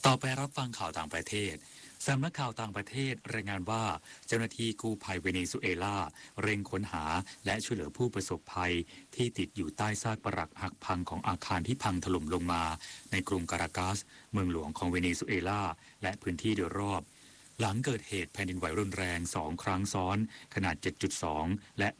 ต่อไปรับฟังข่าวต่างประเทศสำนักข่าวต่างประเทศรายงานว่าเจ้าหน้าที่กู้ภัยเวเนซุเอลาเร่งค้นหาและช่วยเหลือผู้ประสบภัยที่ติดอยู่ใต้ซากปรักหักพังของอาคารที่พังถล่มลงมาในกรุงการากัสเมืองหลวงของเวเนซุเอลาและพื้นที่โดยรอบหลังเกิดเหตุแผ่นดินไหวรุนแรง2 ครั้งซ้อนขนาด 7.2 และ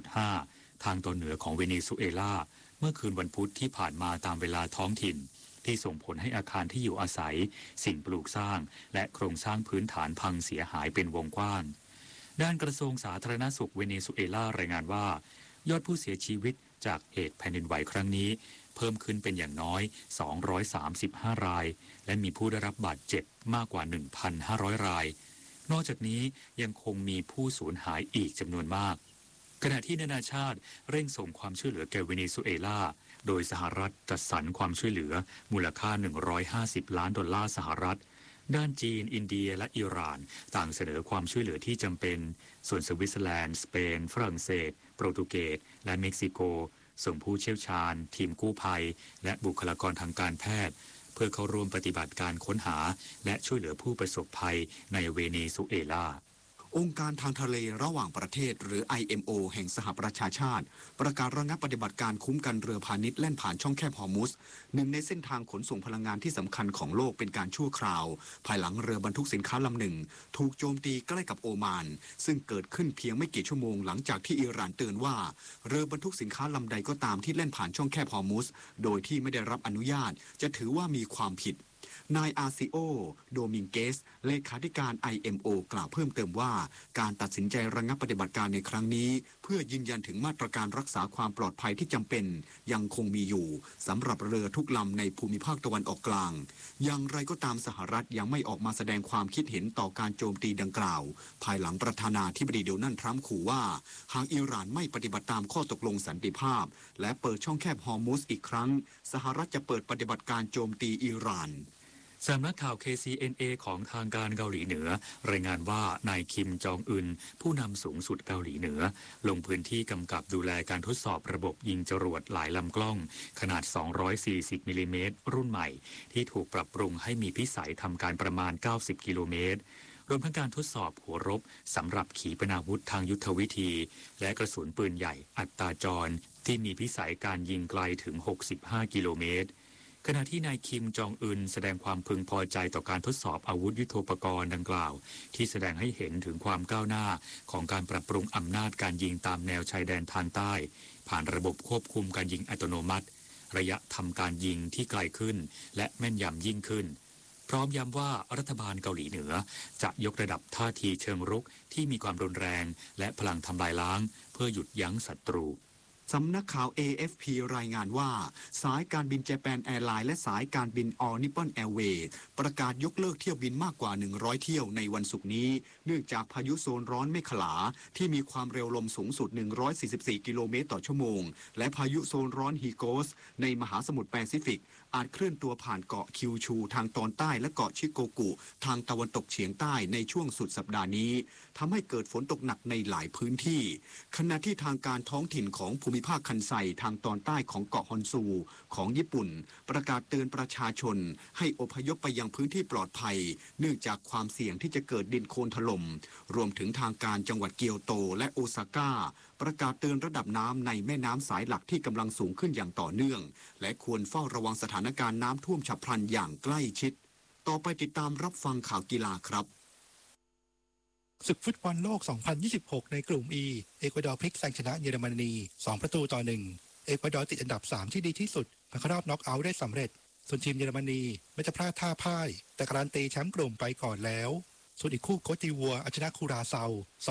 7.5 ทางตอนเหนือของเวเนซุเอลาเมื่อคืนวันพุธที่ผ่านมาตามเวลาท้องถิ่นที่ส่งผลให้อาคารที่อยู่อาศัยสิ่งปลูกสร้างและโครงสร้างพื้นฐานพังเสียหายเป็นวงกว้างด้านกระทรวงสาธารณสุขเวเนซุเอลารายงานว่ายอดผู้เสียชีวิตจากเหตุแผ่นดินไหวครั้งนี้เพิ่มขึ้นเป็นอย่างน้อย235รายและมีผู้ได้รับบาดเจ็บมากกว่า 1,500 รายนอกจากนี้ยังคงมีผู้สูญหายอีกจำนวนมากขณะที่นานาชาติเร่งส่งความช่วยเหลือแก่เวเนซุเอลาโดยสหรัฐจัดสรรความช่วยเหลือมูลค่า$150 ล้านสหรัฐด้านจีนอินเดียและอิหร่านต่างเสนอความช่วยเหลือที่จำเป็นส่วนสวิตเซอร์แลนด์สเปนฝรั่งเศสโปรตุเกสและเม็กซิโกส่งผู้เชี่ยวชาญทีมกู้ภัยและบุคลากรทางการแพทย์เพื่อเข้าร่วมปฏิบัติการค้นหาและช่วยเหลือผู้ประสบภัยในเวเนซุเอลาองค์การทางทะเลระหว่างประเทศหรือ IMO แห่งสหประชาชาติประกาศระงับปฏิบัติการคุ้มกันเรือพาณิชย์แล่นผ่านช่องแคบฮอร์มุสหนึ่งในเส้นทางขนส่งพลังงานที่สำคัญของโลกเป็นการชั่วคราวภายหลังเรือบรรทุกสินค้าลำหนึ่งถูกโจมตีใกล้กับโอมานซึ่งเกิดขึ้นเพียงไม่กี่ชั่วโมงหลังจากที่อิหร่านเตือนว่าเรือบรรทุกสินค้าลำใดก็ตามที่แล่นผ่านช่องแคบฮอร์มุสโดยที่ไม่ได้รับอนุญาตจะถือว่ามีความผิดนายอาซิโอโดมิงเกสเลขาธิการ IMO กล่าวเพิ่มเติมว่าการตัดสินใจระงับปฏิบัติการในครั้งนี้เพื่อยืนยันถึงมาตรการรักษาความปลอดภัยที่จำเป็นยังคงมีอยู่สำหรับเรือทุกลำในภูมิภาคตะวันออกกลางอย่างไรก็ตามสหรัฐยังไม่ออกมาแสดงความคิดเห็นต่อการโจมตีดังกล่าวภายหลังประธานาธิบดีโดนัลด์ทรัมป์ขู่ว่าหากอิหร่านไม่ปฏิบัติตามข้อตกลงสันติภาพและเปิดช่องแคบฮอร์มุสอีกครั้งสหรัฐจะเปิดปฏิบัติการโจมตีอิหร่านสำนักข่าว KCNA ของทางการเกาหลีเหนือรายงานว่านายคิมจองอึนผู้นำสูงสุดเกาหลีเหนือลงพื้นที่กำกับดูแลการทดสอบระบบยิงจรวดหลายลำกล้องขนาด240มิลลิเมตรรุ่นใหม่ที่ถูกปรับปรุงให้มีพิสัยทำการประมาณ90กิโลเมตรรวมทั้งการทดสอบหัวรบสำหรับขีปนาวุธทางยุทธวิธีและกระสุนปืนใหญ่อัตราจรที่มีพิสัยการยิงไกลถึง65กิโลเมตรขณะที่นายคิมจองอึนแสดงความพึงพอใจต่อการทดสอบอาวุธยุทโธปกรณ์ดังกล่าวที่แสดงให้เห็นถึงความก้าวหน้าของการปรับปรุงอำนาจการยิงตามแนวชายแดนทางใต้ผ่านระบบควบคุมการยิงอัตโนมัติระยะทำการยิงที่ไกลขึ้นและแม่นยำยิ่งขึ้นพร้อมย้ำว่ารัฐบาลเกาหลีเหนือจะยกระดับท่าทีเชิงรุกที่มีความรุนแรงและพลังทำลายล้างเพื่อหยุดยั้งศัตรูสำนักข่าว AFP รายงานว่าสายการบินเจแปนแอร์ไลน์และสายการบิน All Nippon Airways ประกาศยกเลิกเที่ยวบินมากกว่า100เที่ยวในวันศุกร์นี้เนื่องจากพายุโซนร้อนเมขลาที่มีความเร็วลมสูงสุด144กิโลเมตรต่อชั่วโมงและพายุโซนร้อนฮีโกสในมหาสมุทรแปซิฟิกอาจเคลื่อนตัวผ่านเกาะคิวชูทางตอนใต้และเกาะชิโกกุทางตะวันตกเฉียงใต้ในช่วงสุดสัปดาห์นี้ทำให้เกิดฝนตกหนักในหลายพื้นที่ขณะที่ทางการท้องถิ่นของภูมิภาคคันไซทางตอนใต้ของเกาะฮอนซูของญี่ปุ่นประกาศเตือนประชาชนให้อพยพไปยังพื้นที่ปลอดภัยเนื่องจากความเสี่ยงที่จะเกิดดินโคลนถล่มรวมถึงทางการจังหวัดเกียวโตและโอซาก้าประกาศเตือนระดับน้ำในแม่น้ำสายหลักที่กำลังสูงขึ้นอย่างต่อเนื่องและควรเฝ้าระวังสถานการณ์น้ำท่วมฉับพลันอย่างใกล้ชิดต่อไปติดตามรับฟังข่าวกีฬาครับศึกฟุตบอลโลก 2026 ในกลุ่ม E เอกวาดอร์พลิกแซงชนะเยอรมนี2-1เอกวาดอร์ติดอันดับ3ที่ดีที่สุดผ่านเข้ารอบน็อกเอาท์ได้สำเร็จส่วนทีมเยอรมนีไม่จะพลาดท่าพ่ายแต่การันตีแชมป์กลุ่มไปก่อนแล้วส่วนอีกคู่โคติวัวเอาชนะคูราเซา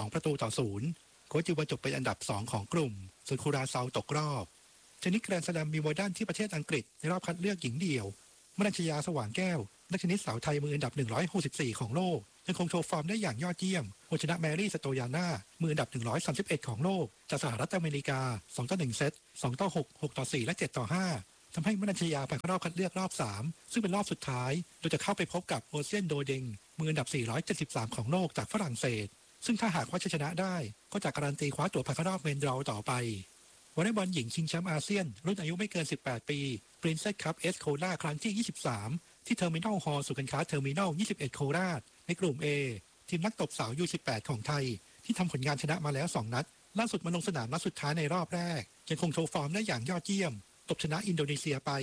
2-0โคติวัวจบเป็นอันดับ2ของกลุ่มส่วนคูราเซาตกรอบเทนนิสแกรนด์สแลมมีมวยด้านที่ประเทศอังกฤษในรอบคัดเลือกหญิงเดี่ยวมนัญชยาสว่างแก้วนักเทนนิสสาวไทยมืออันดับ164ของโลกยังคงโชว์ฟอร์มได้อย่างยอดเยี่ยมวันชนะแมรี่สโตยาน่ามืออันดับ131ของโลกจากสหรัฐอเมริกา2-1เซต2-6 6-4และ7-5ทำให้มนัญชยาผ่านเข้ารอบคัดเลือกรอบ3ซึ่งเป็นรอบสุดท้ายโดยจะเข้าไปพบกับโอเซียนโดเดงมืออันดับ473ของโลกจากฝรั่งเศสซึ่งถ้าหากว่าชนะได้ก็จะการันตีคว้าตั๋วผ่านเข้ารอบเมนดรอต่อไปวอลเลย์บอลหญิงชิงแชมป์อาเซียนรุ่นอายุไม่เกิน18ปีปรินเซสคัพเอสโคลาครั้งที่23 ที่เทอร์มินอลฮอลล์ศูนย์การค้าเทอร์มินอล 21 โคราชในกลุ่ม A ทีมนักตบสาว U18 ของไทยที่ทำผลงานชนะมาแล้ว 2 นัดล่าสุดมาลงสนามนัดสุดท้ายในรอบแรกยังคงโชว์ฟอร์มได้อย่างยอดเยี่ยมตบชนะอินโดนีเซียไป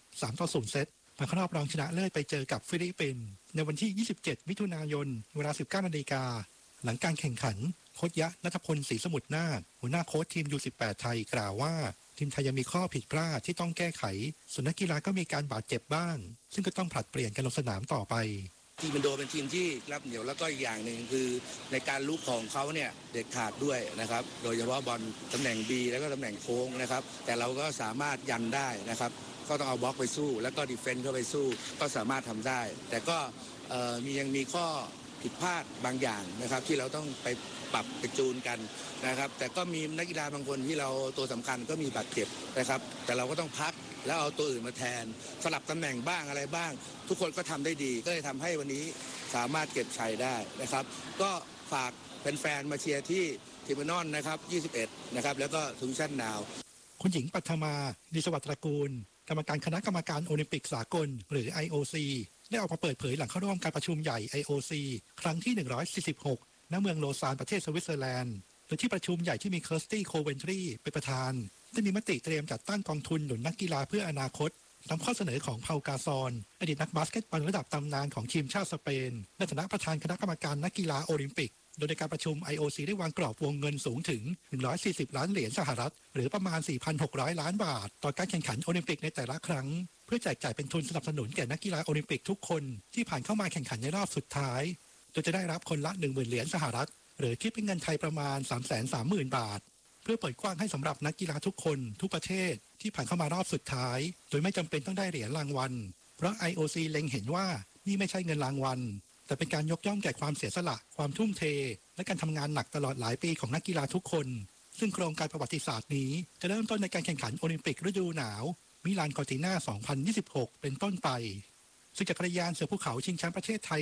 3-0 เซตผ่านเข้ารอบรองชนะเลิศไปเจอกับฟิลิปปินส์ในวันที่ 27 มิถุนายน เวลา 19 นาฬิกาหลังการแข่งขันโค้ชยะณัฐพลศรีสมุทรนาถหัวหน้าโค้ชทีม U18 ไทยกล่าวว่าทีมไทยยังมีข้อผิดพลาดที่ต้องแก้ไขส่วนนักกีฬาก็มีการบาดเจ็บบ้างซึ่งก็ต้องผลัดเปลี่ยนกันลงสนามต่อไปทีมอินโดเป็นทีมที่รับเหนียวแล้วก็อีกอย่างหนึ่งคือในการลุกของเขาเนี่ยเด็ดขาดด้วยนะครับโดยเฉพาะบอลตำแหน่ง B แล้วก็ตำแหน่งโค้งนะครับแต่เราก็สามารถยันได้นะครับก็ต้องเอาบล็อกไปสู้แล้วก็ดีเฟนซ์เข้าไปสู้ก็สามารถทำได้ แต่ก็ยังมีข้อผิดพลาดบางอย่างนะครับที่เราต้องไปปรับไปจูนกันนะครับแต่ก็มีนักกีฬาบางคนที่เราตัวสำคัญก็มีบาดเจ็บนะครับแต่เราก็ต้องพักแล้วเอาตัวอื่นมาแทนสลับตำแหน่งบ้างอะไรบ้างทุกคนก็ทำได้ดีก็เลยทำให้วันนี้สามารถเก็บชัยได้นะครับก็ฝากแฟนๆมาเชียร์ที่ทิมานอนนะครับ21นะครับแล้วก็ทุงชั่นนาวคุณหญิงปัทมาดิสวัสดิ์ตระกูลกรรมการคณะกรรมการโอลิมปิกสากลหรือ IOC ได้ออกมาเปิดเผยหลังเข้าร่วมการประชุมใหญ่ IOC ครั้งที่146ณเมืองโลซานประเทศสวิตเซอร์แลนด์โดยที่ประชุมใหญ่ที่มีเคิร์สตี้โคเวนทรีเป็นประธานได้มีมติเตรียมจัดตั้งกองทุนหนุนนักกีฬาเพื่ออนาคตตามข้อเสนอของเผากาซอนอดีตนักบาสเกตบอลระดับตำนานของทีมชาติสเปนในฐานะประธานคณะกรรมการนักกีฬาโอลิมปิกโดยในการประชุม IOC ได้วางกรอบวงเงินสูงถึง140ล้านเหรียญสหรัฐหรือประมาณ 4,600 ล้านบาทต่อการแข่งขันโอลิมปิกในแต่ละครั้งเพื่อแจกจ่ายเป็นทุนสนับสนุนแก่นักกีฬาโอลิมปิกทุกคนที่ผ่านเข้ามาแข่งขันในรอบสุดท้ายโดยจะได้รับคนละ 10,000 เหรียญสหรัฐหรือคิดเป็นเงินไทยประมาณ 330,000 บาทเพื่อเปิดกว้างให้สำหรับนักกีฬาทุกคนทุกประเทศที่ผ่านเข้ามารอบสุดท้ายโดยไม่จำเป็นต้องได้เหรียญรางวัลเพราะ IOC เล็งเห็นว่านี่ไม่ใช่เงินรางวัลแต่เป็นการยกย่องแก่ความเสียสละความทุ่มเทและการทำงานหนักตลอดหลายปีของนักกีฬาทุกคนซึ่งโครงการประวัติศาสตร์นี้จะเริ่มต้นในการแข่งขันโอลิมปิกฤดูหนาวมิลานคอร์ติน่า 2026 เป็นต้นไปซึ่งจักรยานเสือภูเขาชิงแชมป์ประเทศไทย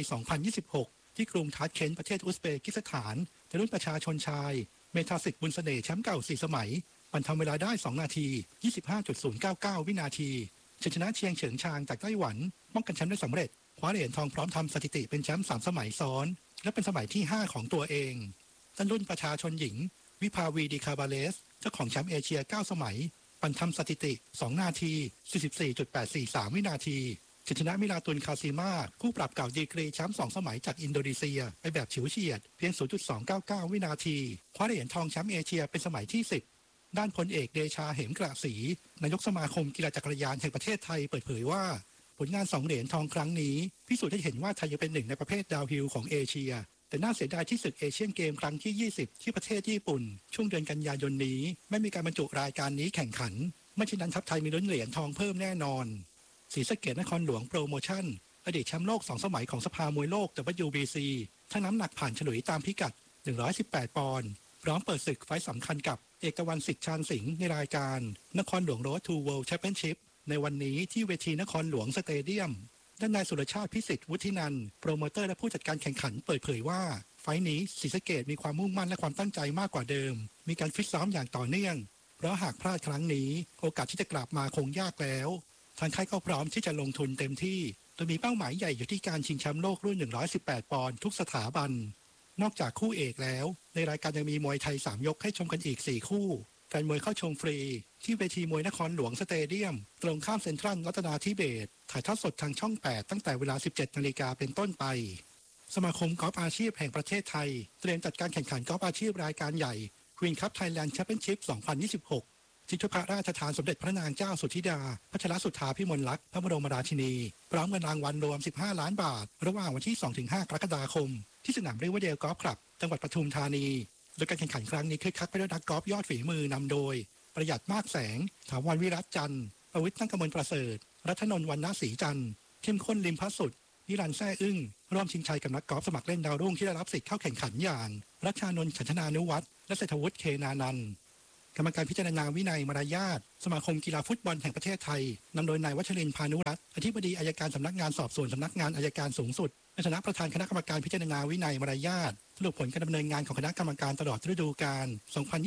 2026 ที่กรุงทาชเคนต์ประเทศอุซเบกิสถานในรุ่นประชาชนชายเมธาสิกบุญเสน่ห์แชมป์เก่า4 สมัยปั่นทำเวลาได้2 นาที 25.099 วินาทีชนะเชียงเฉิงชางจากไต้หวันป้องกันแชมป์ได้สำเร็จคว้าเหรียญทองพร้อมทำสถิติเป็นแชมป์3 สมัยซ้อนและเป็นสมัยที่5ของตัวเองด้านรุ่นประชาชนหญิงวิภาวีดิคาบาเลสเจ้าของแชมป์เอเชีย9 สมัยปั่นทำสถิติ2 นาที 44.843 วินาทีชนะมิลาตุนคาซิมาผู้ปรับเก่าดีกรีแชมป์2 สมัยจากอินโดนีเซียไปแบบฉิวเฉียดเพียง 0.299 วินาทีคว้าเหรียญทองแชมป์เอเชียเป็นสมัยที่10ด้านพลเอกเดชาเหมกระศรีนายกสมาคมกีฬาจักรยานแห่งประเทศไทยเปิดเผยว่าผลงาน2 เหรียญทองครั้งนี้พิสูจน์ให้เห็นว่าไทยยังเป็นหนึ่งในประเภทดาวฮิลของเอเชียแต่น่าเสียดายที่ศึกเอเชียนเกมครั้งที่20ที่ประเทศญี่ปุ่นช่วงเดือนกันยายนนี้ไม่มีการบรรจุรายการนี้แข่งขันไม่เช่นนั้นทัพไทยมีลุ้นเหรียญทองเพิ่มแน่นอนศรีสะเกษนครหลวงโปรโมชั่นอดีตแชมป์โลก2 สมัยของสภามวยโลก WBC ทั้งน้ำหนักผ่านฉลุยตามพิกัด118 ปอนด์พร้อมเปิดศึกไฟต์สำคัญกับเอกวันสิทธิ์ชาญสิงห์ในรายการนครหลวงโรดทูเวิลด์แชมเปี้ยนชิพในวันนี้ที่เวทีนครหลวงสเตเดียมด้านนายสุรชาติพิสิทธิ์วุฒินันท์โปรโมเตอร์และผู้จัดการแข่งขันเปิดเผยว่าไฟต์นี้ศรีสะเกษมีความมุ่งมั่นและความตั้งใจมากกว่าเดิมมีการฟิตซ้อมอย่างต่อเนื่องเพราะหากพลาดครั้งนี้โอกาสที่จะกลับมาคงยากแล้วทางค่ายก็พร้อมที่จะลงทุนเต็มที่โดยมีเป้าหมายใหญ่อยู่ที่การชิงแชมป์โลกรุ่น118 ปอนด์ทุกสถาบันนอกจากคู่เอกแล้วในรายการยังมีมวยไทย3 ยกให้ชมกันอีก4 คู่แฟนมวยเข้าชมฟรีที่เวทีมวยนครหลวงสเตเดียมตรงข้ามเซ็นทรัลรัตนาธิเบศรถ่ายทอดสดทางช่อง8ตั้งแต่เวลา 17 นาฬิกาเป็นต้นไปสมาคมกอล์ฟอาชีพแห่งประเทศไทยเตรียมจัดการแข่งขันกอล์ฟอาชีพรายการใหญ่ Queen Cup Thailand Championship 2026ที่พระราชทานสมเด็จพระนางเจ้าสุธิดาพัชรสุทธาพิมลลักษณ์พระบรมราชินีพร้อมเงินรางวัลรวม15 ล้านบาทระหว่างวันที่ 2-5 กรกฎาคมที่สนามริเวอร์เดลกอล์ฟคลับจังหวัดปทุมธานีโดยการแข่งขันครั้งนี้คึกคักไปด้วยนักกอล์ฟยอดฝีมือนำโดยประหยัดมากแสงถาวรวิรัตจันทร์ประวิตรตั้งกมลประเสริฐรัตนนท์วรรณศรีจันทร์เข้มข้นริมพัสสุดนิรันดร์แซ่อึ้งร่วมชิงชัยกับนักกอล์ฟสมัครเล่นดาวรุ่งที่ได้รับสิทธิ์เข้าแข่งขันอย่างรัชชานนท์ฉันทนานุวัฒน์และเศรษฐวุฒิเคนานันท์กรรมการพิจารณาวินัยมารยาทสมาคมกีฬาฟุตบอลแห่งประเทศไทยนำโดยนายวัชรินทร์พานุรัตน์อธิบดีอัยการสำนักงานสอบสวนสำนักงานอัยการสูงสุดในฐานะประธานคณะกรรมการพิจารณาวินัยมารยาทสรุปผลการดำเนินงานของคณะกรรมการตลอดฤดูกาล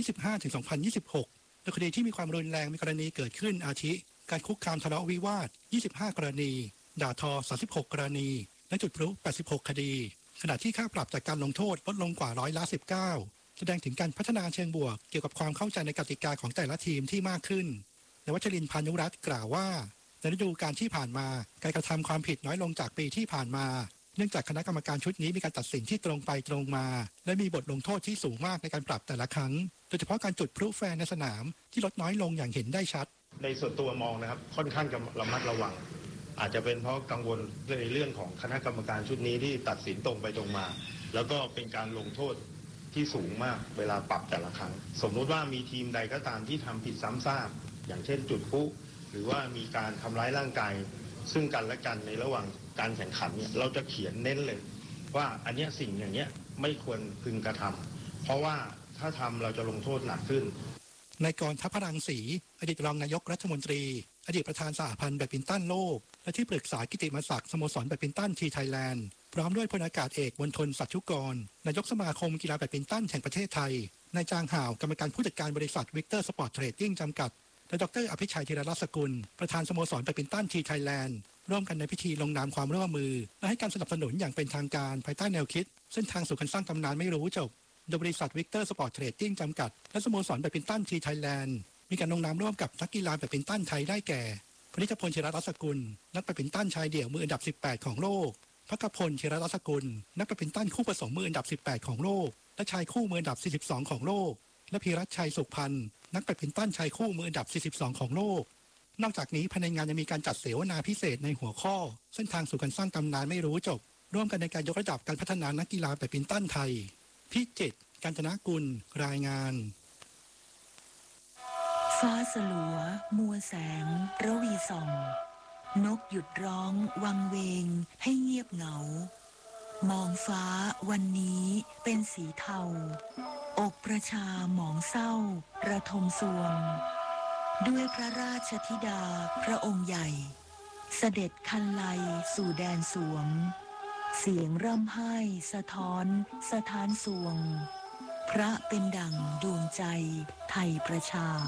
2025-2026 โดยคดีที่มีความรุนแรงมีกรณีเกิดขึ้นอาทิการคุกคามทะเลาะวิวาท25 กรณีด่าทอ 36 กรณีและจุดพลุ 86 คดีขณะที่ค่าปรับจากการลงโทษลดลงกว่า19%แสดงถึงการพัฒนาเชิงบวกเกี่ยวกับความเข้าใจในกติกาของแต่ละทีมที่มากขึ้นนายวัชรินทร์ พานุรัตน์กล่าวว่าในฤดูกาลที่ผ่านมาการกระทำความผิดน้อยลงจากปีที่ผ่านมาเนื่องจากคณะกรรมการชุดนี้มีการตัดสินที่ตรงไปตรงมาและมีบทลงโทษที่สูงมากในการปรับแต่ละครั้งโดยเฉพาะการจุดพลุแฟร์ในสนามที่ลดน้อยลงอย่างเห็นได้ชัดในส่วนตัวมองนะครับค่อนข้างระมัดระวังอาจจะเป็นเพราะกังวลในเรื่องของคณะกรรมการชุดนี้ที่ตัดสินตรงไปตรงมาแล้วก็เป็นการลงโทษที่สูงมากเวลาปรับแต่ละครั้งสมมุติว่ามีทีมใดก็ตามที่ทำผิดซ้ำซากอย่างเช่นจุดพลุหรือว่ามีการทำร้ายร่างกายซึ่งกันและกันในระหว่างการแข่งขันเนี่ยเราจะเขียนเน้นเลยว่าอันนี้สิ่งอย่างเนี้ยไม่ควรพึงกระทำเพราะว่าถ้าทำเราจะลงโทษหนักขึ้นนายกร ทัพพรังสีอดีตรองนายกรัฐมนตรีอดีตประธานสหพันธ์แบดมินตันโลกและที่ปรึกษากิตติมศักดิ์สโมสรแบดมินตันทีไทยแลนด์พร้อมด้วยพลอากาศเอกมณฑลสัจฉุกรนายกสมาคมกีฬาแบดมินตันแห่งประเทศไทยนายจางห่าวกรรมการผู้จัดการบริษัทวิกเตอร์สปอร์ตเทรดดิ้งจำกัดและดร.อภิชัยธีรรัตน์สกุลประธานสโมสรแบดมินตันทีไทยแลนด์ร่วมกันในพิธีลงนามความร่วมมือและให้การสนับสนุนอย่างเป็นทางการภายใต้แนวคิดเส้นทางสู่การสร้างตำนานไม่รู้จบโดยบริษัทวิกเตอร์สปอร์ตเทรดดิ้งจำกัดและสโมสรแบดมินตันทีไทยแลนด์มีการลงนามร่วมกับนักกีฬาแบดมินตันไทยได้แก่พนิชพล ธีรรัตน์สกุลนักแบดมินตันชายเดี่ยวมืออันดับ18ของโลกภักพล ธีรรัตน์สกุลนักแบดมินตันคู่ผสมมืออันดับ18ของโลกและชายคู่มืออันดับ42ของโลกและพีรัชชัยสุขพันธ์นักแบดมินตันชายคู่มืออันดับ42ของโลกนอกจากนี้ภายในงานยังมีการจัดเสวนาพิเศษในหัวข้อเส้นทางสู่การสร้างตำนานไม่รู้จบร่วมกันในการยกระดับการพัฒนานักกีฬาแบดมินตันไทยพิจิตร กาญจนกุลรายงานฟ้าสลัวมัวแสงระวีส่องนกหยุดร้องวังเวงให้เงียบเหงามองฟ้าวันนี้เป็นสีเทาอกประชาหมองเศร้าระทมสวงด้วยพระราชธิดาพระองค์ใหญ่เสด็จคันไลสู่แดนสวงเสียงร่ำไห้สะท้อนสถานสวงพระเป็นดั่งดวงใจไทยประชา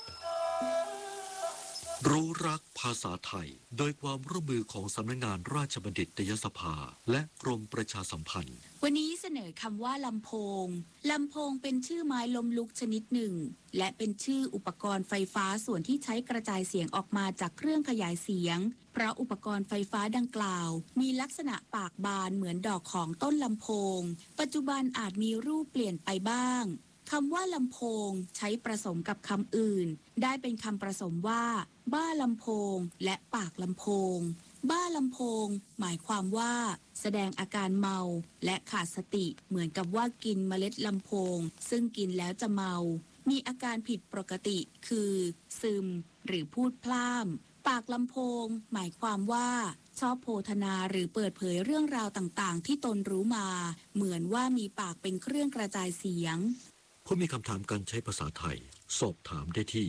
รู้รักภาษาไทยโดยความร่วมมือของสำนักงานราชบัณฑิตยสภาและกรมประชาสัมพันธ์วันนี้เสนอคำว่าลำโพงลำโพงเป็นชื่อไม้ล้มลุกชนิดหนึ่งและเป็นชื่ออุปกรณ์ไฟฟ้าส่วนที่ใช้กระจายเสียงออกมาจากเครื่องขยายเสียงเพราะอุปกรณ์ไฟฟ้าดังกล่าวมีลักษณะปากบานเหมือนดอกของต้นลำโพงปัจจุบันอาจมีรูปเปลี่ยนไปบ้างคำว่าลำโพงใช้ผสมกับคำอื่นได้เป็นคำผสมว่าบ้าลำโพงและปากลำโพงบ้าลำโพงหมายความว่าแสดงอาการเมาและขาดสติเหมือนกับว่ากินเมล็ดลำโพงซึ่งกินแล้วจะเมามีอาการผิดปกติคือซึมหรือพูดพล่ำปากลำโพงหมายความว่าชอบโพธนาหรือเปิดเผยเรื่องราวต่างๆที่ตนรู้มาเหมือนว่ามีปากเป็นเครื่องกระจายเสียงผู้มีคำถามการใช้ภาษาไทยสอบถามได้ที่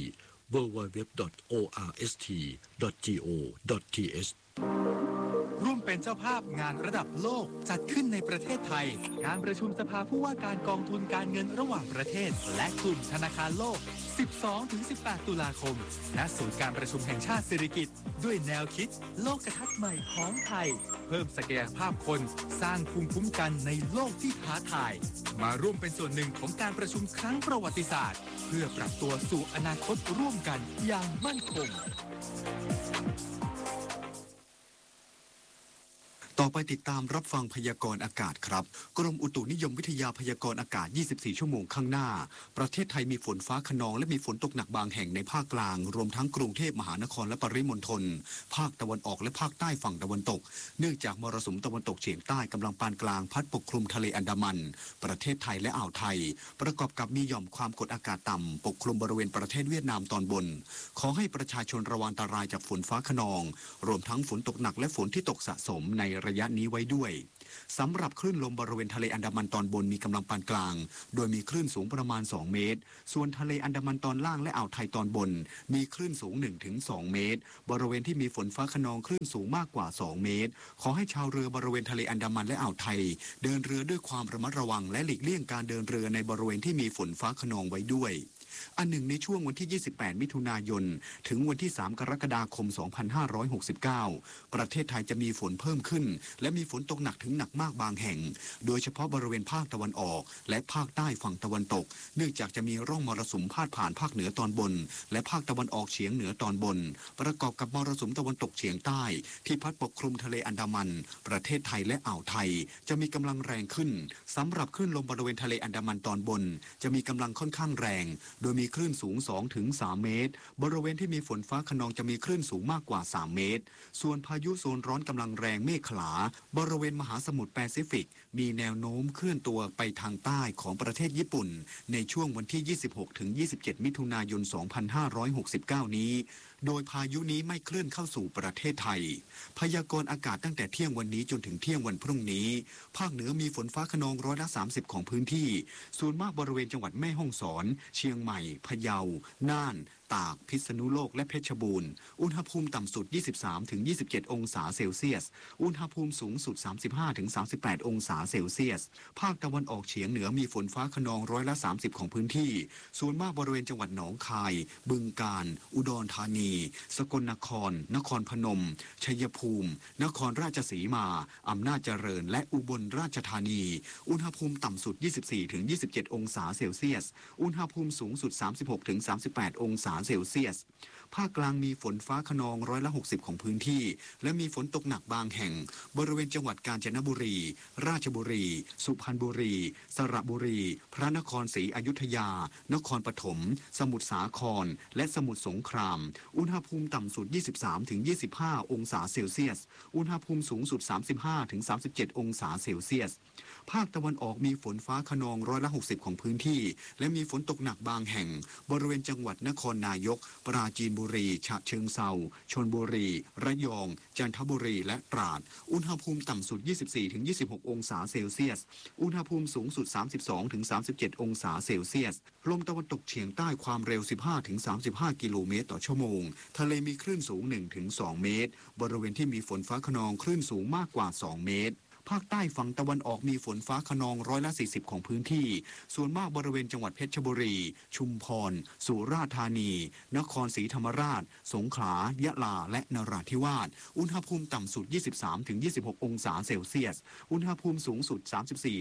www.orst.go.th ร่วมเป็นเจ้าภาพงานระดับโลกจัดขึ้นในประเทศไทยการประชุมสภาผู้ว่าการกองทุนการเงินระหว่างประเทศและกลุ่มธนาคารโลก 12-18 ตุลาคมณศูนย์การประชุมแห่งชาติสิริกิติ์ด้วยแนวคิดโลกทัศน์ใหม่ของไทยเพิ่มศักยภาพคนสร้างภูมิคุ้มกันในโลกที่ท้าทายมาร่วมเป็นส่วนหนึ่งของการประชุมครั้งประวัติศาสตร์เพื่อปรับตัวสู่อนาคตร่วมกันอย่างมั่นคงต่อไปติดตามรับฟังพยากรณ์อากาศครับกรมอุตุนิยมวิทยาพยากรณ์อากาศ 24 ชั่วโมงข้างหน้าประเทศไทยมีฝนฟ้าคะนองและมีฝนตกหนักบางแห่งในภาคกลางรวมทั้งกรุงเทพมหานครและปริมณฑลภาคตะวันออกและภาคใต้ฝั่งตะวันตกเนื่องจากมรสุมตะวันตกเฉียงใต้กำลังปานกลางพัดปกคลุมทะเลอันดามันประเทศไทยและอ่าวไทยประกอบกับมีหย่อมความกดอากาศต่ำปกคลุมบริเวณประเทศเวียดนามตอนบนขอให้ประชาชนระวังอันตรายจากฝนฟ้าคะนองรวมทั้งฝนตกหนักและฝนที่ตกสะสมในระยะนี้ไว้ด้วยสำหรับคลื่นลมบริเวณทะเลอันดามันตอนบนมีกำลังปานกลางโดยมีคลื่นสูงประมาณ2เมตรส่วนทะเลอันดามันตอนล่างและอ่าวไทยตอนบนมีคลื่นสูง 1-2 เมตรบริเวณที่มีฝนฟ้าคะนองคลื่นสูงมากกว่า2เมตรขอให้ชาวเรือบริเวณทะเลอันดามันและอ่าวไทยเดินเรือด้วยความระมัดระวังและหลีกเลี่ยงการเดินเรือในบริเวณที่มีฝนฟ้าคะนองไว้ด้วยอันหนึ่งในช่วงวันที่ 28 มิถุนายนถึงวันที่ 3 กรกฎาคม 2569 ประเทศไทยจะมีฝนเพิ่มขึ้นและมีฝนตกหนักถึงหนักมากบางแห่งโดยเฉพาะบริเวณภาคตะวันออกและภาคใต้ฝั่งตะวันตกเนื่องจากจะมีร่องมรสุมพาดผ่านภาคเหนือตอนบนและภาคตะวันออกเฉียงเหนือตอนบนประกอบกับมรสุมตะวันตกเฉียงใต้ที่พัดปกคลุมทะเลอันดามันประเทศไทยและอ่าวไทยจะมีกำลังแรงขึ้นสำหรับคลื่นลมบริเวณทะเลอันดามันตอนบนจะมีกำลังค่อนข้างแรงโดยมีคลื่นสูง 2-3 เมตรบริเวณที่มีฝนฟ้าคะนองจะมีคลื่นสูงมากกว่า 3 เมตรส่วนพายุโซนร้อนกำลังแรงเมฆขลาบริเวณมหาสมุทรแปซิฟิกมีแนวโน้มเคลื่อนตัวไปทางใต้ของประเทศญี่ปุ่นในช่วงวันที่ 26-27 มิถุนายน 2569 นี้โดยพายุนี้ไม่เคลื่อนเข้าสู่ประเทศไทยพยากรณ์อากาศตั้งแต่เที่ยงวันนี้จนถึงเที่ยงวันพรุ่งนี้ภาคเหนือมีฝนฟ้าคะนอง30%ของพื้นที่ส่วนมากบริเวณจังหวัดแม่ฮ่องสอนเชียงใหม่พะเยาน่านตากพิษณุโลกและเพชรบูรณ์อุณหภูมิต่ำสุด 23-27 องศาเซลเซียสอุณหภูมิสูงสุด 35-38 องศาเซลเซียสภาคตะวันออกเฉียงเหนือมีฝนฟ้าคะนอง30%ของพื้นที่ส่วนมากบริเวณจังหวัดหนองคายบึงกาฬอุดรธานีสกลนครนครพนมชัยภูมินครราชสีมาอำนาจเจริญและอุบลราชธานีอุณหภูมิต่ำสุด 24-27 องศาเซลเซียสอุณหภูมิสูงสุด 36-38 องศาเซลเซียสภาคกลางมีฝนฟ้าคะนอง60%ของพื้นที่และมีฝนตกหนักบางแห่งบริเวณจังหวัดกาญจนบุรีราชบุรีสุพรรณบุรีสระบุรีพระนครศรีอยุธยานครปฐมสมุทรสาครและสมุทรสงครามอุณหภูมิต่ำสุด 23-25 องศาเซลเซียสอุณหภูมิสูงสุด 35-37 องศาเซลเซียสภาคตะวันออกมีฝนฟ้าคะนอง60%ของพื้นที่และมีฝนตกหนักบางแห่งบริเวณจังหวัดนครนายกปราจีนบุรีฉะเชิงเทราชลบุรีระยองจันทบุรีและตราดอุณหภูมิต่ำสุด 24-26 องศาเซลเซียสอุณหภูมิสูงสุด 32-37 องศาเซลเซียสลมตะวันตกเฉียงใต้ความเร็ว 15-35 กิโลเมตรต่อชั่วโมงทะเลมีคลื่นสูง 1-2 เมตรบริเวณที่มีฝนฟ้าคะนองคลื่นสูงมากกว่า 2 เมตรภาคใต้ฝั่งตะวันออกมีฝนฟ้าคะนอง40%ของพื้นที่ส่วนมากบริเวณจังหวัดเพชรบุรีชุมพรสุราษฎร์ธานีนครศรีธรรมราชสงขลายะลาและนราธิวาสอุณหภูมิต่ำสุด 23-26 องศาเซลเซียสอุณหภูมิสูงสุด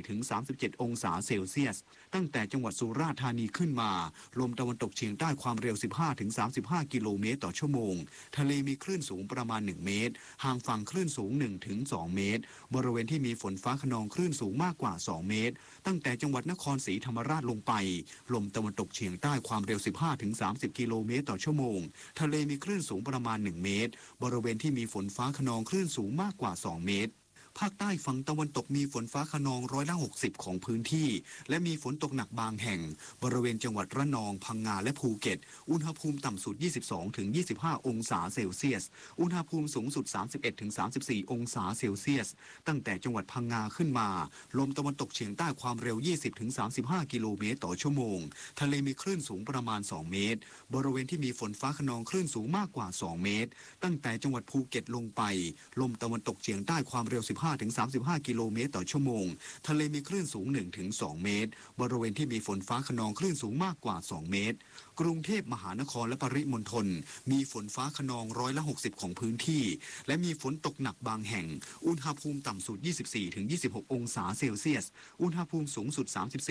34-37 องศาเซลเซียสตั้งแต่จังหวัดสุราษฎร์ธานีขึ้นมาลมตะวันตกเฉียงใต้ความเร็ว 15-35 กิโลเมตรต่อชั่วโมงทะเลมีคลื่นสูงประมาณ 1 เมตรห่างฝั่งคลื่นสูง 1-2 เมตรบริเวณที่มีฝนฟ้าคะนองคลื่นสูงมากกว่า 2 เมตรตั้งแต่จังหวัดนครศรีธรรมราชลงไปลมตะวันตกเฉียงใต้ความเร็ว 15-30 กิโลเมตรต่อชั่วโมงทะเลมีคลื่นสูงประมาณ 1 เมตรบริเวณที่มีฝนฟ้าคะนองคลื่นสูงมากกว่า 2 เมตรภาคใต้ฝั่งตะวันตกมีฝนฟ้าคะนอง60%ของพื้นที่และมีฝนตกหนักบางแห่งบริเวณจังหวัดระนองพังงาและภูเก็ตอุณหภูมิต่ำสุด 22-25 องศาเซลเซียสอุณหภูมิสูงสุด 31-34 องศาเซลเซียสตั้งแต่จังหวัดพังงาขึ้นมาลมตะวันตกเฉียงใต้ความเร็ว 20-35 กิโลเมตรต่อชั่วโมงทะเลมีคลื่นสูงประมาณ 2 เมตรบริเวณที่มีฝนฟ้าคะนองคลื่นสูงมากกว่า 2 เมตรตั้งแต่จังหวัดภูเก็ตลงไปลมตะวันตกเฉียงใต้ความเร็ว 15-35 กิโลเมตรต่อชั่วโมงทะเลมีคลื่นสูง 1-2 เมตรบริเวณที่มีฝนฟ้าคะนองคลื่นสูงมากกว่า 2 เมตรกรุงเทพมหานครและปริมณฑลมีฝนฟ้าคะนอง60%ของพื้นที่และมีฝนตกหนักบางแห่งอุณหภูมิต่ำสุด 24-26 องศาเซลเซียสอุณหภูมิสูงสุด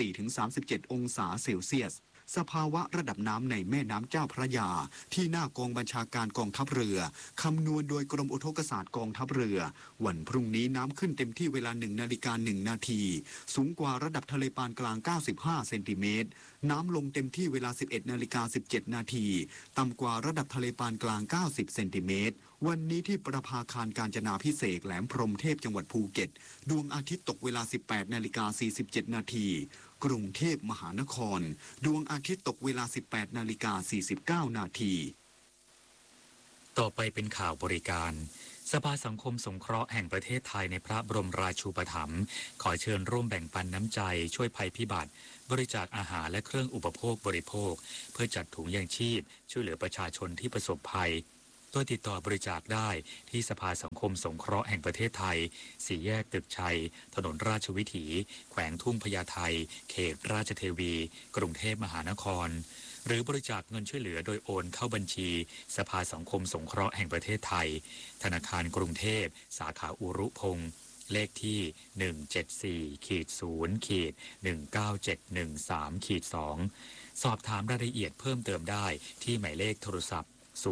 34-37 องศาเซลเซียสสภาวะระดับน้ำในแม่น้ำเจ้าพระยาที่หน้ากองบัญชาการกองทัพเรือคำนวณโดยกรมอุทกศาสตร์กองทัพเรือวันพรุ่งนี้น้ำขึ้นเต็มที่เวลา 1:01 นาทีสูงกว่าระดับทะเลปานกลาง95เซนติเมตรน้ำลงเต็มที่เวลา 11:17 นาทีต่ำกว่าระดับทะเลปานกลาง90เซนติเมตรวันนี้ที่ประภาคารกาญจนาภิเษกแหลมพรหมเทพจังหวัดภูเก็ตดวงอาทิตย์ตกเวลา 18:47 นาทีกรุงเทพมหานครดวงอาทิตย์ตกเวลา 18:49 นาทีต่อไปเป็นข่าวบริการสภาสังคมสงเคราะห์แห่งประเทศไทยในพระบรมราชูปถัมภ์ขอเชิญร่วมแบ่งปันน้ำใจช่วยภัยพิบัติบริจาคอาหารและเครื่องอุปโภคบริโภคเพื่อจัดถุงยางชีพช่วยเหลือประชาชนที่ประสบภัยโดยติดต่อบริจาคได้ที่สภาสังคมสงเคราะห์แห่งประเทศไทย4 แยกตึกชัยถนนราชวิถีแขวงทุ่งพญาไทเขตราชเทวีกรุงเทพมหานครหรือบริจาคเงินช่วยเหลือโดยโอนเข้าบัญชีสภาสังคมสงเคราะห์แห่งประเทศไทยธนาคารกรุงเทพสาขาอุรุพงศ์เลขที่ 174-0-19713-2 สอบถามรายละเอียดเพิ่มเติมได้ที่หมายเลขโทรศัพท์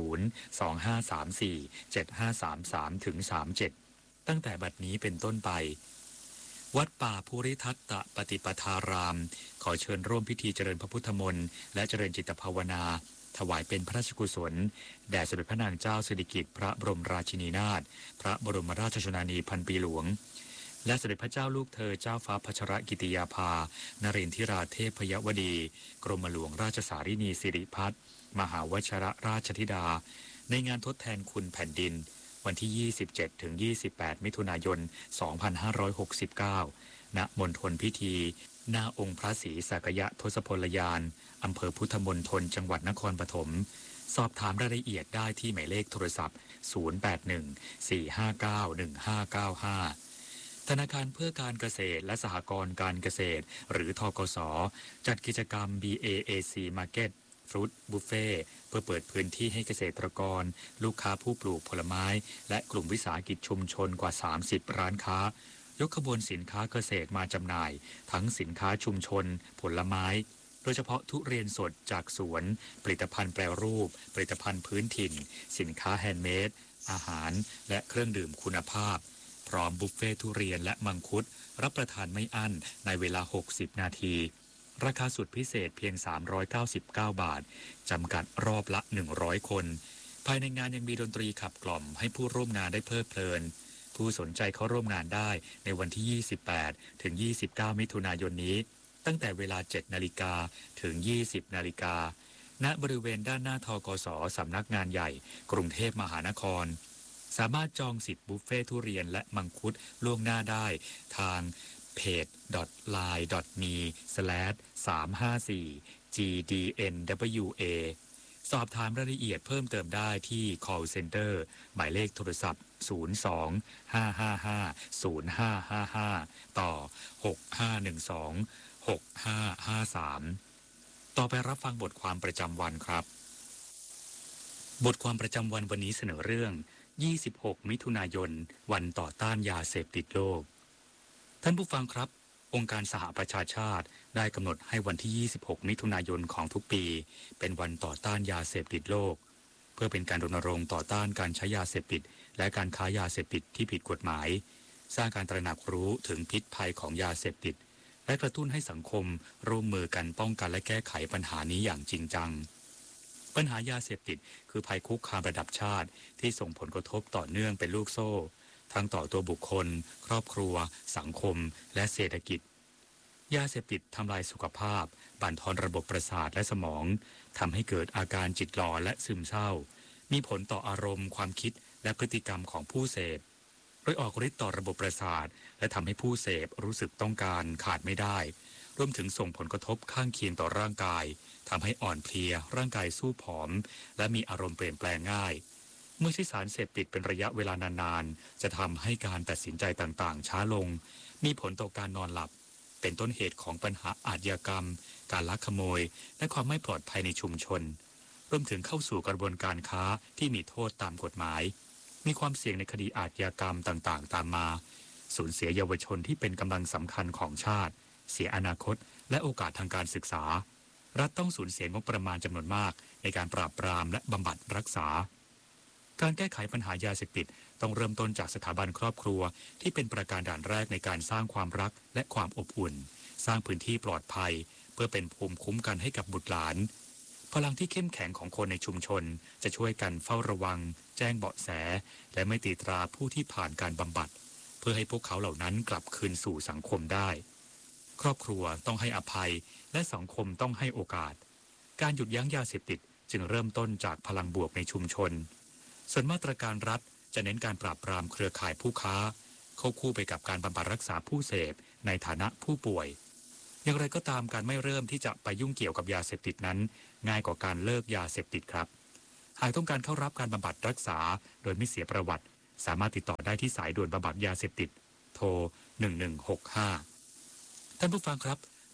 025347533-37 ตั้งแต่บัดนี้เป็นต้นไปวัดป่าภูริทัตตปฏิปทารามขอเชิญร่วมพิธีเจริญพระพุทธมนต์และเจริญจิตภาวนาถวายเป็นพระราชกุศลแด่สมเด็จพระนางเจ้าสิริกิติ์พระบรมราชินีนาถพระบรมราชชนนีพันปีหลวงและสมเด็จพระเจ้าลูกเธอเจ้าฟ้าพัชรกิติยาภานเรนทิราเทพยวดีกรมหลวงราชสารินีสิริพัฒน์มหาวชรราชธิดาในงานทดแทนคุณแผ่นดินวันที่ 27-28 มิถุนายน 2569 ณ มณฑลพิธีหน้าองค์พระศรีสักยะทศพลยานอำเภอพุทธมณฑลจังหวัดนครปฐมสอบถามรายละเอียดได้ที่หมายเลขโทรศัพท์ 081-459-1595 ธนาคารเพื่อการเกษตรและสหกรณ์การเกษตรหรือธกส.จัดกิจกรรม BAAC Market Fruit Buffet เพื่อเปิดพื้นที่ให้เกษตรกรลูกค้าผู้ปลูกผลไม้และกลุ่มวิสาหกิจชุมชนกว่า 30 ร้านค้ายกขบวนสินค้าเกษตรมาจำหน่ายทั้งสินค้าชุมชนผลไม้โดยเฉพาะทุเรียนสดจากสวนผลิตภัณฑ์แปรรูปผลิตภัณฑ์พื้นถิ่นสินค้าแฮนด์เมดอาหารและเครื่องดื่มคุณภาพพร้อมบุฟเฟ่ทุเรียนและมังคุดรับประทานไม่อั้นในเวลา60นาทีราคาสุดพิเศษเพียง399 บาทจำกัดรอบละ100คนภายในงานยังมีดนตรีขับกล่อมให้ผู้ร่วมงานได้เพลิดเพลินผู้สนใจเข้าร่วมงานได้ในวันที่ 28 ถึง 29 มิถุนายนนี้ตั้งแต่เวลา 7 นาฬิกาถึง 20 นาฬิกาณบริเวณด้านหน้าธกส.สำนักงานใหญ่กรุงเทพมหานครสามารถจองสิทธิ์บุฟเฟ่ทุเรียนและมังคุดล่วงหน้าได้ทางเพจ line.me/354gdnwa สอบถามรายละเอียดเพิ่มเติมได้ที่ call center หมายเลขโทรศัพท์ 02-555-0555 ต่อ 6512-6553 ต่อไปรับฟังบทความประจำวันครับบทความประจำวันวันนี้เสนอเรื่อง26 มิถุนายนวันต่อต้านยาเสพติดโลกท่านผู้ฟังครับองค์การสหประชาชาติได้กำหนดให้วันที่ 26 มิถุนายนของทุกปีเป็นวันต่อต้านยาเสพติดโลกเพื่อเป็นการรณรงค์ต่อต้านการใช้ยาเสพติดและการค้ายาเสพติดที่ผิดกฎหมายสร้างการตระหนักรู้ถึงพิษภัยของยาเสพติดและกระตุ้นให้สังคมร่วมมือกันป้องกันและแก้ไขปัญหานี้อย่างจริงจังปัญหายาเสพติดคือภัยคุกคามระดับชาติที่ส่งผลกระทบต่อเนื่องเป็นลูกโซ่ทั้งต่อตัวบุคคลครอบครัวสังคมและเศรษฐกิจยาเสพติดทำลายสุขภาพบั่นทอนระบบประสาทและสมองทำให้เกิดอาการจิตหลอนและซึมเศร้ามีผลต่ออารมณ์ความคิดและพฤติกรรมของผู้เสพโดยออกฤทธิ์ต่อระบบประสาทและทำให้ผู้เสพรู้สึกต้องการขาดไม่ได้รวมถึงส่งผลกระทบข้างเคียงต่อร่างกายทำให้อ่อนเพลียร่างกายสู้ผอมและมีอารมณ์เปลี่ยนแปลงง่ายเมื่อใช้สารเสพติดเป็นระยะเวลานานๆจะทำให้การตัดสินใจต่างๆช้าลงมีผลต่อการนอนหลับเป็นต้นเหตุของปัญหาอาชญากรรมการลักขโมยและความไม่ปลอดภัยในชุมชนรวมถึงเข้าสู่กระบวนการค้าที่มีโทษตามกฎหมายมีความเสี่ยงในคดีอาชญากรรมต่างๆตามมาสูญเสียเยาวชนที่เป็นกำลังสำคัญของชาติเสียอนาคตและโอกาสทางการศึกษารัฐต้องสูญเสียงบประมาณจำนวนมากในการปราบปรามและบำบัดรักษาการแก้ไขปัญหายาเสพติดต้องเริ่มต้นจากสถาบันครอบครัวที่เป็นประการด่านแรกในการสร้างความรักและความอบอุ่นสร้างพื้นที่ปลอดภัยเพื่อเป็นภูมิคุ้มกันให้กับบุตรหลานพลังที่เข้มแข็งของคนในชุมชนจะช่วยกันเฝ้าระวังแจ้งเบาะแสและไม่ตีตราผู้ที่ผ่านการบำบัดเพื่อให้พวกเขาเหล่านั้นกลับคืนสู่สังคมได้ครอบครัวต้องให้อภัยและสังคมต้องให้โอกาสการหยุดยั้งยาเสพติดจึงเริ่มต้นจากพลังบวกในชุมชนส่วนมาตรการรัฐจะเน้นการปราบปรามเครือข่ายผู้ค้าเข้าคู่ไปกับการบำบัดรักษาผู้เสพในฐานะผู้ป่วยอย่างไรก็ตามการไม่เริ่มที่จะไปยุ่งเกี่ยวกับยาเสพติดนั้นง่ายกว่าการเลิกยาเสพติดครับหากต้องการเข้ารับการบำบัดรักษาโดยไม่เสียประวัติสามารถติดต่อได้ที่สายด่วนบำบัดยาเสพติดโทร1165ท่านผู้ฟังครับ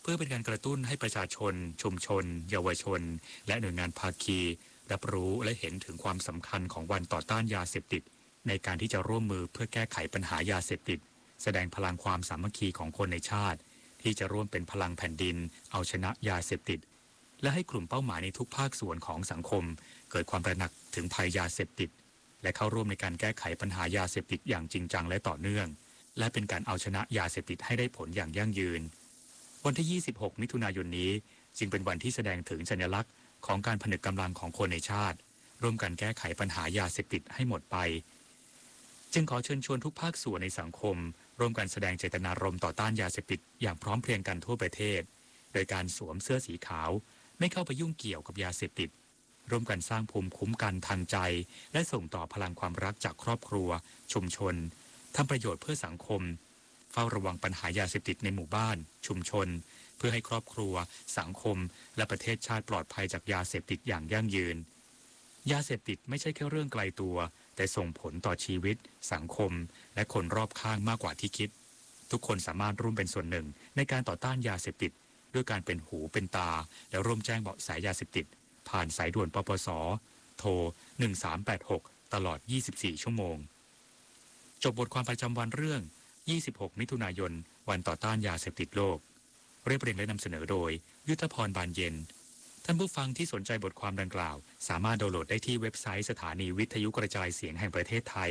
เพื่อเป็นการกระตุ้นให้ประชาชนชุมชนเยาวชนและหน่วยงานภาคีรับรู้และเห็นถึงความสำคัญของวันต่อต้านยาเสพติดในการที่จะร่วมมือเพื่อแก้ไขปัญหายาเสพติดแสดงพลังความสามัคคีของคนในชาติที่จะร่วมเป็นพลังแผ่นดินเอาชนะยาเสพติดและให้กลุ่มเป้าหมายในทุกภาคส่วนของสังคมเกิดความตระหนักถึงภัยยาเสพติดและเข้าร่วมในการแก้ไขปัญหายาเสพติดอย่างจริงจังและต่อเนื่องและเป็นการเอาชนะยาเสพติดให้ได้ผลอย่างยั่งยืนวันที่ 26 มิถุนายนนี้จึงเป็นวันที่แสดงถึงสัญลักษณ์ของการผนึกกำลังของคนในชาติร่วมกันแก้ไขปัญหายาเสพติดให้หมดไปจึงขอเชิญชวนทุกภาคส่วนในสังคมร่วมกันแสดงเจตนารมณ์ต่อต้านยาเสพติดอย่างพร้อมเพรียงกันทั่วประเทศโดยการสวมเสื้อสีขาวไม่เข้าไปยุ่งเกี่ยวกับยาเสพติดร่วมกันสร้างภูมิคุ้มกันทางใจและส่งต่อพลังความรักจากครอบครัวชุมชนทำประโยชน์เพื่อสังคมเฝ้าระวังปัญหายาเสพติดในหมู่บ้านชุมชนเพื่อให้ครอบครัวสังคมและประเทศชาติปลอดภัยจากยาเสพติดอย่างยั่งยืนยาเสพติดไม่ใช่แค่เรื่องไกลตัวแต่ส่งผลต่อชีวิตสังคมและคนรอบข้างมากกว่าที่คิดทุกคนสามารถร่วมเป็นส่วนหนึ่งในการต่อต้านยาเสพติดด้วยการเป็นหูเป็นตาและร่วมแจ้งเบาะแสยาเสพติดผ่านสายด่วนปปส.โทร 1386 ตลอด 24 ชั่วโมงจบบทความประจำวันเรื่อง 26 มิถุนายน วันต่อต้านยาเสพติดโลกเรียบเรียงและนำเสนอโดยยุทธพรบานเย็นท่านผู้ฟังที่สนใจบทความดังกล่าวสามารถดาวน์โหลดได้ที่เว็บไซต์สถานีวิทยุกระจายเสียงแห่งประเทศไทย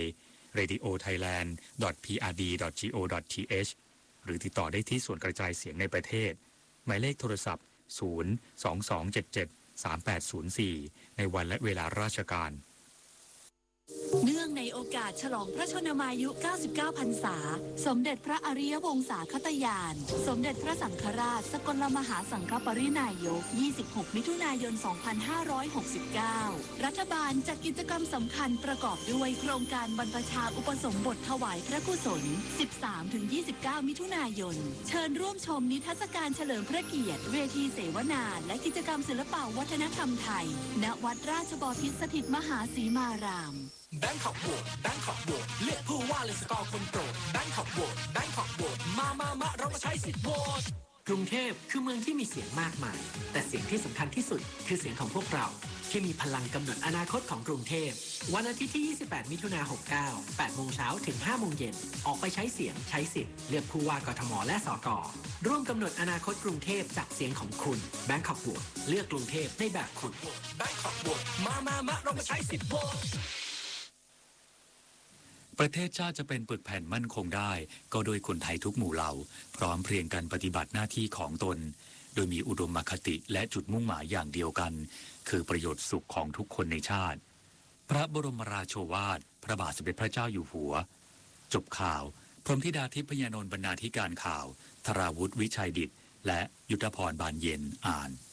radiothailand.prd.go.th หรือติดต่อได้ที่ส่วนกระจายเสียงในประเทศหมายเลขโทรศัพท์ 022773804 ในวันและเวลาราชการเนื่องในโอกาสฉลองพระชนมายุ 99 พรรษาสมเด็จพระอริยวงศาคตญาณสมเด็จพระสังฆราชสกลมหาสังฆปรินายก 26 มิถุนายน 2569 รัฐบาลจัดกิจกรรมสำคัญประกอบด้วยโครงการบรรพชาอุปสมบทถวายพระกุศล 13-29 มิถุนายนเชิญร่วมชมนิทรรศการเฉลิมพระเกียรติเวทีเสวนาและกิจกรรมศิลปวัฒนธรรมไทยณวัดราชบพิตรสถิตมหาสีมารามแบงคอกโหวตแบงคอกโหวตเลือกผู้ว่าเลยสกอร์คนโปรดแบงคอกโหวตแบงคอกโหวตมาเรามาใช้สิทธิ์โหวตกรุงเทพคือเมืองที่มีเสียงมากมายแต่เสียงที่สำคัญที่สุดคือเสียงของพวกเราที่มีพลังกำหนดอนาคตของกรุงเทพวันอาทิตย์ที่ 28 มิถุนายน 69 8 โมงเช้าถึง 5 โมงเย็นออกไปใช้เสียงใช้สิทธิ์เลือกผู้ว่ากทมและสกร่วมกำหนดอนาคตกรุงเทพจากเสียงของคุณแบงคอกโหวตเลือกกรุงเทพในแบบคุณแบงคอกโหวตมาเรามาใช้สิทธิ์โหวตประเทศชาติจะเป็นปึกแผ่นมั่นคงได้ก็โดยคนไทยทุกหมู่เหล่าพร้อมเพรียงกันปฏิบัติหน้าที่ของตนโดยมีอุดมคติและจุดมุ่งหมายอย่างเดียวกันคือประโยชน์สุขของทุกคนในชาติพระบรมราโชวาทพระบาทสมเด็จพระเจ้าอยู่หัวจบข่าวพรหมธิดาทิพยานนท์บรรณาธิการข่าวธราวุฒิวิชัยดิษฐ์และยุทธพรบานเย็นอ่าน